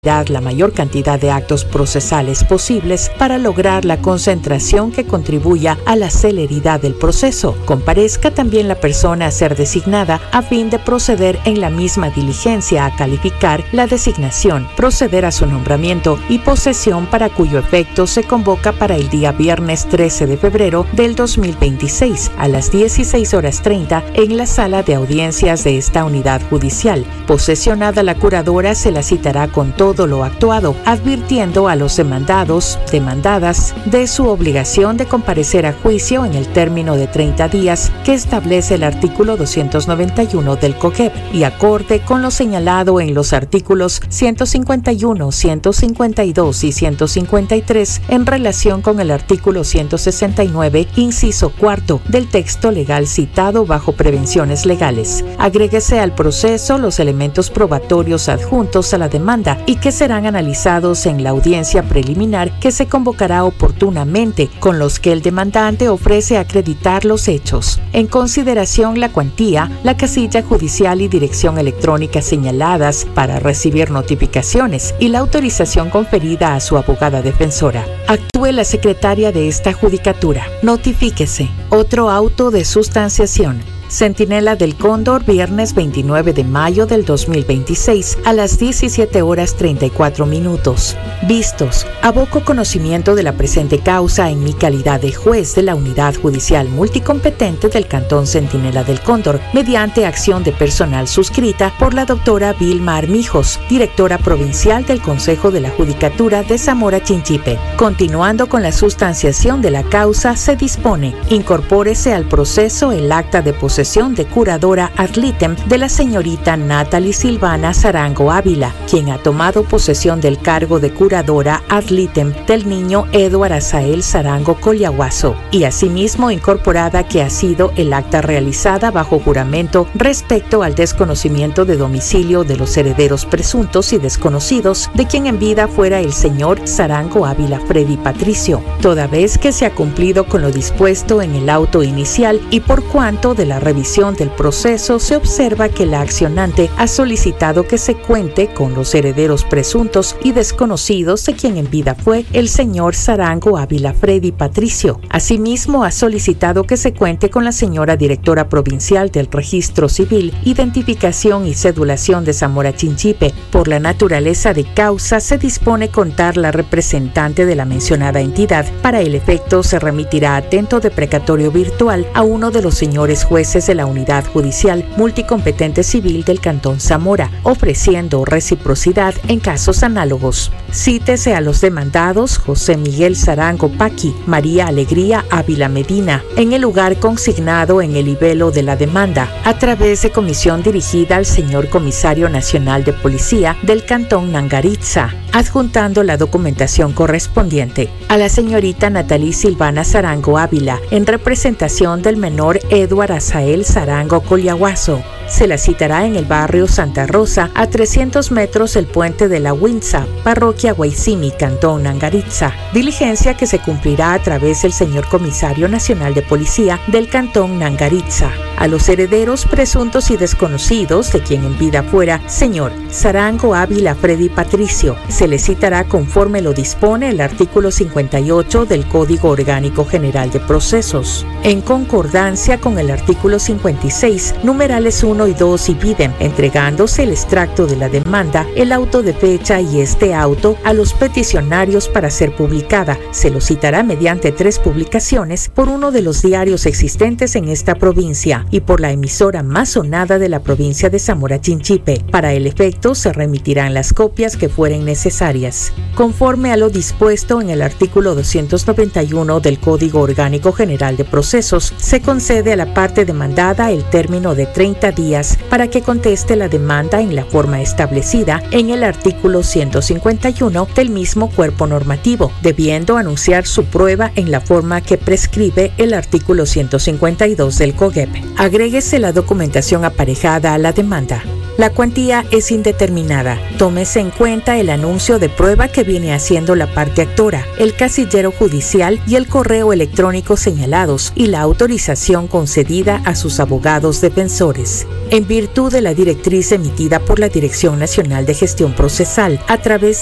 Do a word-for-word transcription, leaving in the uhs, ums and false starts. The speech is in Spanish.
la mayor cantidad de actos procesales posibles para lograr la concentración que contribuya a la celeridad del proceso. Comparezca también la persona a ser designada a fin de proceder en la misma diligencia a calificar la designación, proceder a su nombramiento y posesión, para cuyo efecto se convoca para el día viernes trece de febrero del dos mil veintiséis a las dieciséis horas treinta en la sala de audiencias de esta unidad judicial. Posesionada la curadora, se la citará con todo todo lo actuado, advirtiendo a los demandados, demandadas, de su obligación de comparecer a juicio en el término de treinta días que establece el artículo doscientos noventa y uno del COGEP y acorde con lo señalado en los artículos ciento cincuenta y uno, ciento cincuenta y dos y ciento cincuenta y tres en relación con el artículo ciento sesenta y nueve, inciso cuarto del texto legal citado bajo prevenciones legales. Agréguese al proceso los elementos probatorios adjuntos a la demanda y que serán analizados en la audiencia preliminar que se convocará oportunamente, con los que el demandante ofrece acreditar los hechos. En consideración la cuantía, la casilla judicial y dirección electrónica señaladas para recibir notificaciones y la autorización conferida a su abogada defensora. Actúe la secretaria de esta judicatura. Notifíquese. Otro auto de sustanciación. Centinela del Cóndor, viernes veintinueve de mayo del dos mil veintiséis a las diecisiete horas treinta y cuatro minutos. Vistos. Aboco conocimiento de la presente causa en mi calidad de juez de la Unidad Judicial Multicompetente del Cantón Centinela del Cóndor, mediante acción de personal suscrita por la doctora Vilma Armijos, directora provincial del Consejo de la Judicatura de Zamora Chinchipe. Continuando con la sustanciación de la causa, se dispone: incorpórese al proceso el acta de posesión de curadora ad litem de la señorita Natalie Silvana Sarango Ávila, quien ha tomado posesión del cargo de curadora ad litem del niño Eduard Azael Sarango Collahuaso, y asimismo incorporada que ha sido el acta realizada bajo juramento respecto al desconocimiento de domicilio de los herederos presuntos y desconocidos de quien en vida fuera el señor Sarango Ávila Freddy Patricio, toda vez que se ha cumplido con lo dispuesto en el auto inicial y por cuanto de la revisión del proceso se observa que la accionante ha solicitado que se cuente con los herederos presuntos y desconocidos de quien en vida fue el señor Sarango Ávila Freddy Patricio. Asimismo, ha solicitado que se cuente con la señora directora provincial del Registro Civil, Identificación y Cedulación de Zamora Chinchipe. Por la naturaleza de causa, se dispone contar la representante de la mencionada entidad. Para el efecto, se remitirá atento de precatorio virtual a uno de los señores jueces de la Unidad Judicial Multicompetente Civil del Cantón Zamora, ofreciendo reciprocidad en casos análogos. Cítese a los demandados José Miguel Sarango Paqui, María Alegría Ávila Medina, en el lugar consignado en el libelo de la demanda, a través de comisión dirigida al señor Comisario Nacional de Policía del Cantón Nangaritza, adjuntando la documentación correspondiente. A la señorita Natalie Silvana Sarango Ávila, en representación del menor Eduard Azael Sarango Collahuaso, se la citará en el barrio Santa Rosa, a trescientos metros del puente de la Huinza, parroquia Guaysimi, Cantón Nangaritza, diligencia que se cumplirá a través del señor Comisario Nacional de Policía del Cantón Nangaritza. A los herederos presuntos y desconocidos de quien en vida fuera señor Sarango Ávila Freddy Patricio, se le citará conforme lo dispone el artículo cincuenta y ocho del Código Orgánico General de Procesos, en concordancia con el artículo cincuenta y seis, numerales uno y dos y piden, entregándose el extracto de la demanda, el auto de fecha y este auto a los peticionarios para ser publicada. Se lo citará mediante tres publicaciones por uno de los diarios existentes en esta provincia y por la emisora más sonada de la provincia de Zamora Chinchipe. Para el efecto se remitirán las copias que fueren necesarias. Conforme a lo dispuesto en el artículo doscientos noventa y uno del Código Orgánico General de Procesos, se concede a la parte demandada el término de treinta días para que conteste la demanda en la forma establecida en el artículo ciento cincuenta y uno del mismo cuerpo normativo, debiendo anunciar su prueba en la forma que prescribe el artículo ciento cincuenta y dos del COGEP. Agréguese la documentación aparejada a la demanda. La cuantía es indeterminada. Tómese en cuenta el anuncio de prueba que viene haciendo la parte actora, el casillero judicial y el correo electrónico señalados y la autorización concedida a sus abogados defensores. En virtud de la directriz emitida por la Dirección Nacional de Gestión Procesal, a través